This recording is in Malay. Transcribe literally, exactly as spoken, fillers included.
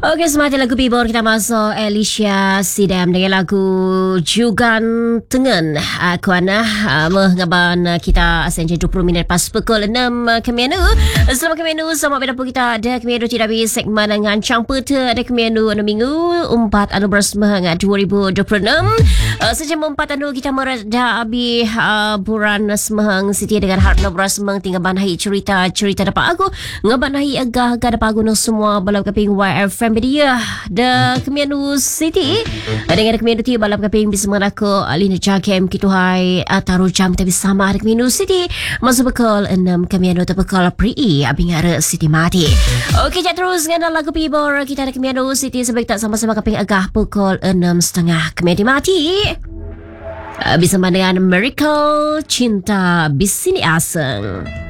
Okey, semati lagu Bibor kita masuk Alicia Sidam dengan lagu Jugan Tengen. Aku ana mengaban kita asenja dua puluh minit pas pukul enam kemenu. Selamat kemenu sama beda pun kita ada kemenu tidak habis segmen dengan cang peta ada kemenu anu minggu empat anu bersmeh dua ribu dua puluh enam. Sejam empat anu kita mereda habis bulan semang Siti dengan harap nobra semang tinggal banai cerita-cerita dapat aku ngaban nahi agak-agak dapat aku no semua balam kaping Y F M Media da kemianu Siti dengan kemianu ti balam kaping bisa mengaku alina jakem kitu hai taruh jam tapi sama ada kemianu Siti masuk bekal enam kemianu terbekal pri abing ada Siti mati. Okey, jat terus dengan lagu Pibor kita ada kemianu Siti sebaik tak sama-sama kaping agak pukul enam setengah kemianu mati. Bisa dengan Miracle Cinta Bisini Aseng.